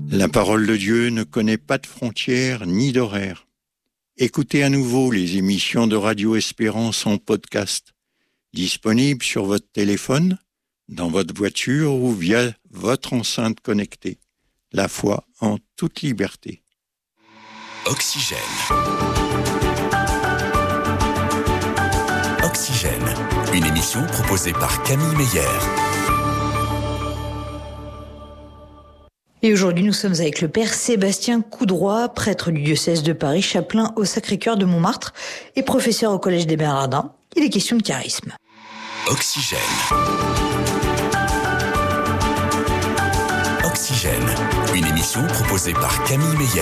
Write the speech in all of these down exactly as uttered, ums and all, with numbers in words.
La parole de Dieu ne connaît pas de frontières ni d'horaires. Écoutez à nouveau les émissions de Radio Espérance en podcast, disponibles sur votre téléphone, dans votre voiture ou via votre enceinte connectée. La foi en toute liberté. Oxygène. Oxygène, une émission proposée par Camille Meyer. Et aujourd'hui, nous sommes avec le père Sébastien Coudroy, prêtre du diocèse de Paris, chapelain au Sacré-Cœur de Montmartre et professeur au Collège des Bernardins. Il est question de charisme. Oxygène. Oxygène, une émission proposée par Camille Meyer.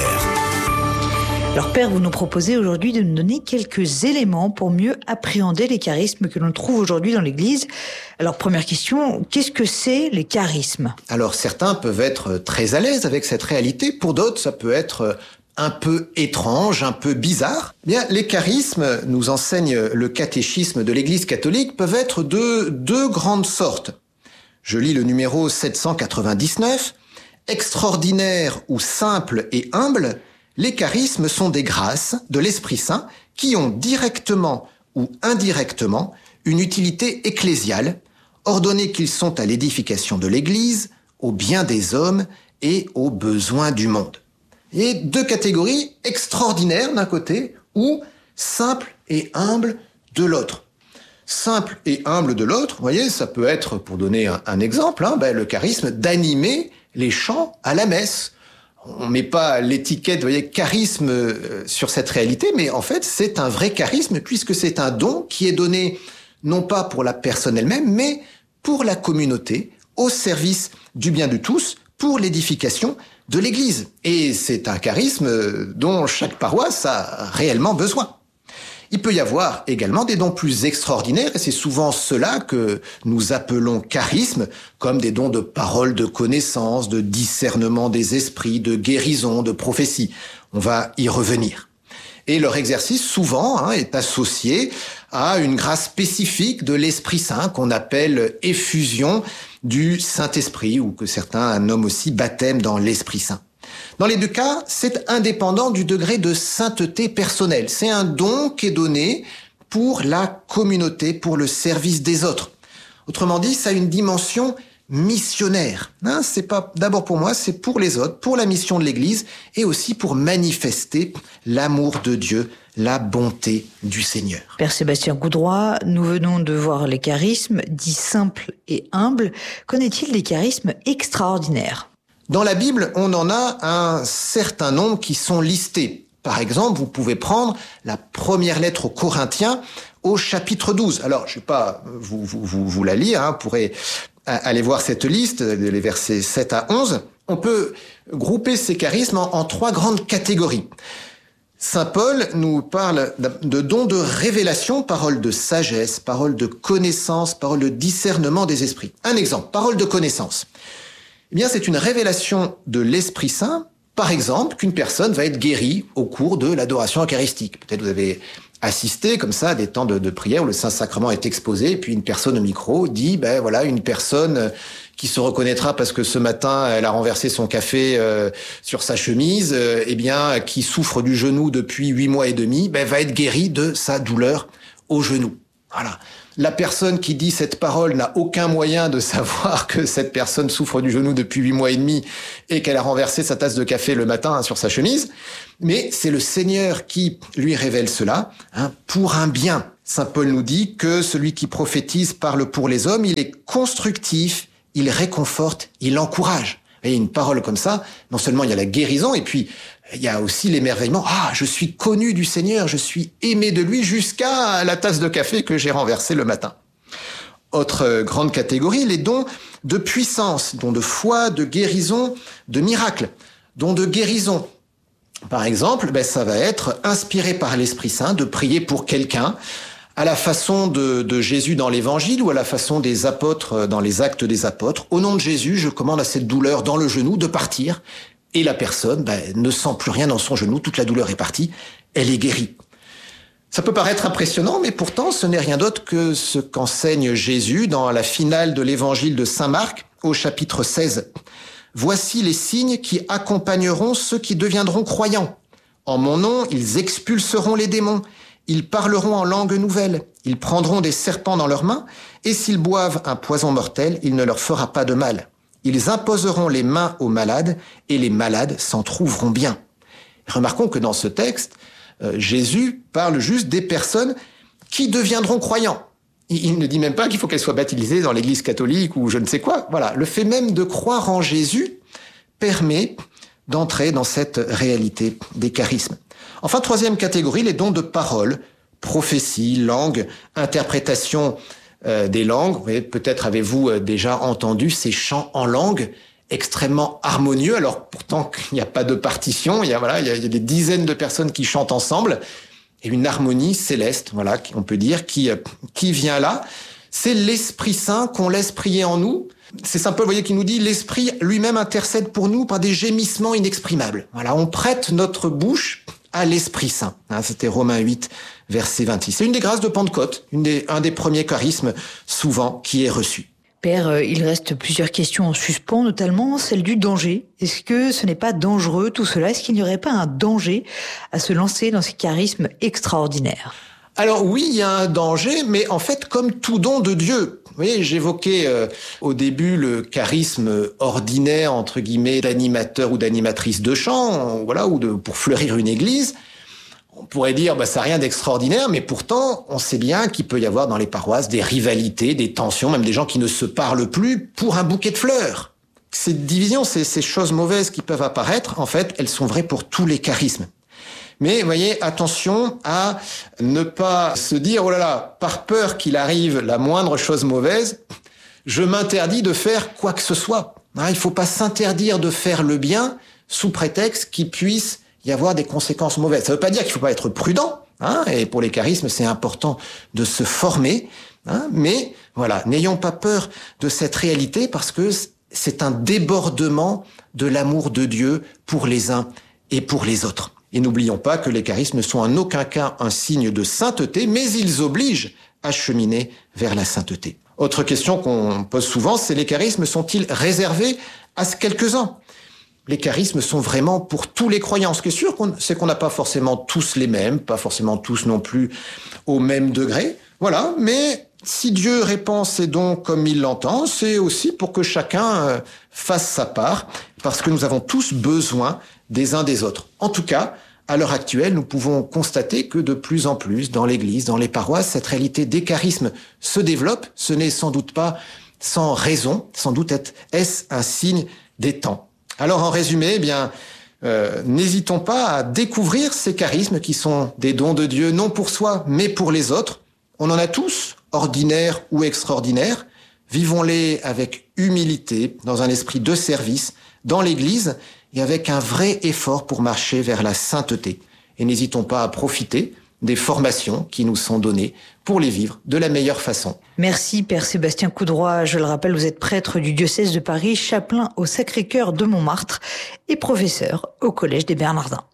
Alors père, vous nous proposez aujourd'hui de nous donner quelques éléments pour mieux appréhender les charismes que l'on trouve aujourd'hui dans l'Église. Alors première question, qu'est-ce que c'est les charismes ? Alors certains peuvent être très à l'aise avec cette réalité, pour d'autres ça peut être un peu étrange, un peu bizarre. Bien, les charismes, nous enseigne le catéchisme de l'Église catholique, peuvent être de deux grandes sortes. Je lis le numéro sept cent quatre-vingt-dix-neuf. Extraordinaire ou simple et humble, les charismes sont des grâces de l'Esprit Saint qui ont directement ou indirectement une utilité ecclésiale, ordonnés qu'ils sont à l'édification de l'Église, au bien des hommes et aux besoins du monde. Et deux catégories extraordinaires d'un côté ou simple et humble de l'autre. Simple et humble de l'autre, vous voyez, ça peut être, pour donner un, un exemple, hein, ben, le charisme d'animer les chants à la messe. On met pas l'étiquette, vous voyez, charisme euh, sur cette réalité, mais en fait, c'est un vrai charisme puisque c'est un don qui est donné non pas pour la personne elle-même, mais pour la communauté, au service du bien de tous, pour l'édification de l'Église. Et c'est un charisme dont chaque paroisse a réellement besoin. Il peut y avoir également des dons plus extraordinaires, et c'est souvent cela que nous appelons charisme, comme des dons de parole, de connaissance, de discernement des esprits, de guérison, de prophétie. On va y revenir. Et leur exercice, souvent, hein, est associé à une grâce spécifique de l'Esprit Saint, qu'on appelle effusion du Saint-Esprit, ou que certains nomment aussi baptême dans l'Esprit Saint. Dans les deux cas, c'est indépendant du degré de sainteté personnelle. C'est un don qui est donné pour la communauté, pour le service des autres. Autrement dit, ça a une dimension missionnaire. Hein, c'est pas d'abord pour moi, c'est pour les autres, pour la mission de l'Église et aussi pour manifester l'amour de Dieu, la bonté du Seigneur. Père Sébastien Coudroy, nous venons de voir les charismes dits simples et humbles. Qu'en est-il des charismes extraordinaires ? Dans la Bible, on en a un certain nombre qui sont listés. Par exemple, vous pouvez prendre la première lettre aux Corinthiens au chapitre douze. Alors, je ne vais pas vous, vous, vous, vous la lire, hein, vous pourrez aller voir cette liste, les versets sept à onze. On peut grouper ces charismes en, en trois grandes catégories. Saint Paul nous parle de dons de révélation, parole de sagesse, parole de connaissance, parole de discernement des esprits. Un exemple, parole de connaissance. Eh bien, c'est une révélation de l'Esprit Saint, par exemple, qu'une personne va être guérie au cours de l'adoration eucharistique. Peut-être vous avez assisté comme ça à des temps de, de prière où le Saint-Sacrement est exposé, et puis une personne au micro dit, ben voilà, une personne qui se reconnaîtra parce que ce matin, elle a renversé son café euh, sur sa chemise, euh, eh bien, qui souffre du genou depuis huit mois et demi, ben, va être guérie de sa douleur au genou. Voilà. La personne qui dit cette parole n'a aucun moyen de savoir que cette personne souffre du genou depuis huit mois et demi et qu'elle a renversé sa tasse de café le matin hein, sur sa chemise. Mais c'est le Seigneur qui lui révèle cela hein, pour un bien. Saint Paul nous dit que celui qui prophétise parle pour les hommes, il est constructif, il réconforte, il encourage. Et une parole comme ça, non seulement il y a la guérison, et puis il y a aussi l'émerveillement. Ah, je suis connu du Seigneur, je suis aimé de lui jusqu'à la tasse de café que j'ai renversée le matin. Autre grande catégorie, les dons de puissance, dons de foi, de guérison, de miracle, dons de guérison. Par exemple, ben, ça va être inspiré par l'Esprit Saint de prier pour quelqu'un à la façon de, de Jésus dans l'Évangile ou à la façon des apôtres dans les Actes des Apôtres. Au nom de Jésus, je commande à cette douleur dans le genou de partir. Et la personne ben, ne sent plus rien dans son genou, toute la douleur est partie, elle est guérie. Ça peut paraître impressionnant, mais pourtant ce n'est rien d'autre que ce qu'enseigne Jésus dans la finale de l'évangile de Saint Marc au chapitre seize. voici les signes qui accompagneront ceux qui deviendront croyants. En mon nom, ils expulseront les démons. Ils parleront en langue nouvelle. Ils prendront des serpents dans leurs mains. Et s'ils boivent un poison mortel, il ne leur fera pas de mal. Ils imposeront les mains aux malades et les malades s'en trouveront bien. Remarquons que dans ce texte, euh, Jésus parle juste des personnes qui deviendront croyants. Il ne dit même pas qu'il faut qu'elles soient baptisées dans l'église catholique ou je ne sais quoi. Voilà. Le fait même de croire en Jésus permet d'entrer dans cette réalité des charismes. Enfin, troisième catégorie, les dons de parole, prophétie, langue, interprétation euh, des langues. Vous voyez, peut-être avez-vous déjà entendu ces chants en langue extrêmement harmonieux. Alors, pourtant, il n'y a pas de partition. Il y a, voilà, il y a, il y a des dizaines de personnes qui chantent ensemble. Et une harmonie céleste, voilà, on peut dire, qui, qui vient là. C'est l'Esprit Saint qu'on laisse prier en nous. C'est Saint Paul, vous voyez, qui nous dit, l'Esprit lui-même intercède pour nous par des gémissements inexprimables. Voilà, on prête notre bouche à l'Esprit Saint. Hein, c'était Romains huit, verset vingt-six. C'est une des grâces de Pentecôte, une des, un des premiers charismes, souvent, qui est reçu. Père, il reste plusieurs questions en suspens, notamment celle du danger. Est-ce que ce n'est pas dangereux tout cela? Est-ce qu'il n'y aurait pas un danger à se lancer dans ces charismes extraordinaires? Alors oui, il y a un danger, mais en fait, comme tout don de Dieu. Vous voyez, j'évoquais euh, au début le charisme ordinaire, entre guillemets, d'animateur ou d'animatrice de chant, voilà, ou de, pour fleurir une église. On pourrait dire, bah, ça n'a rien d'extraordinaire, mais pourtant, on sait bien qu'il peut y avoir dans les paroisses des rivalités, des tensions, même des gens qui ne se parlent plus pour un bouquet de fleurs. Ces divisions, ces, ces choses mauvaises qui peuvent apparaître, en fait, elles sont vraies pour tous les charismes. Mais, vous voyez, attention à ne pas se dire, oh là là, par peur qu'il arrive la moindre chose mauvaise, je m'interdis de faire quoi que ce soit. Hein, il ne faut pas s'interdire de faire le bien sous prétexte qu'il puisse y avoir des conséquences mauvaises. Ça ne veut pas dire qu'il ne faut pas être prudent, hein, et pour les charismes, c'est important de se former, hein, mais voilà, n'ayons pas peur de cette réalité parce que c'est un débordement de l'amour de Dieu pour les uns et pour les autres. Et n'oublions pas que les charismes ne sont en aucun cas un signe de sainteté, mais ils obligent à cheminer vers la sainteté. Autre question qu'on pose souvent, c'est les charismes sont-ils réservés à quelques-uns ? Les charismes sont vraiment pour tous les croyants. Ce qui est sûr, c'est qu'on n'a pas forcément tous les mêmes, pas forcément tous non plus au même degré. Voilà, mais si Dieu répand ses dons comme il l'entend, c'est aussi pour que chacun fasse sa part, parce que nous avons tous besoin des uns des autres. En tout cas, à l'heure actuelle, nous pouvons constater que de plus en plus, dans l'Église, dans les paroisses, cette réalité des charismes se développe. Ce n'est sans doute pas sans raison, sans doute est-ce un signe des temps. Alors en résumé, eh bien, euh, n'hésitons pas à découvrir ces charismes qui sont des dons de Dieu, non pour soi, mais pour les autres. On en a tous, ordinaires ou extraordinaires. Vivons-les avec humilité, dans un esprit de service, dans l'Église, et avec un vrai effort pour marcher vers la sainteté. Et n'hésitons pas à profiter des formations qui nous sont données pour les vivre de la meilleure façon. Merci Père Sébastien Coudroy. Je le rappelle, vous êtes prêtre du diocèse de Paris, chapelain au Sacré-Cœur de Montmartre et professeur au Collège des Bernardins.